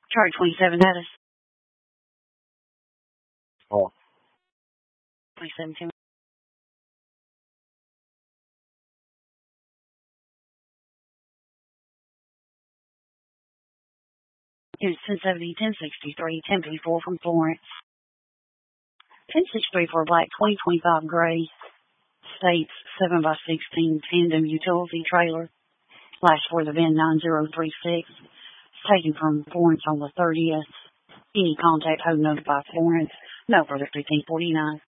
Charter 27 status. Oh. 27 Units 1070, 1063, 1054 from Florence. 1063 for a black 2025 gray. States 7x16 tandem utility trailer. Flash for the VIN 9036. Taken from Florence on the 30th. Any contact, ho notify Florence. No further 1549.